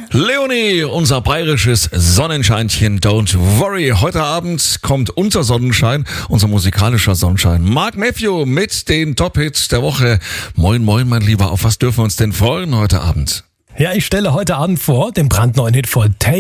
Leonie, unser bayerisches Sonnenscheinchen, don't worry. Heute Abend kommt unser Sonnenschein, unser musikalischer Sonnenschein. Mark Matthew mit den Top-Hits der Woche. Moin, moin, mein Lieber. Auf was dürfen wir uns denn freuen heute Abend? Ja, ich stelle heute Abend vor den brandneuen Hit von Tay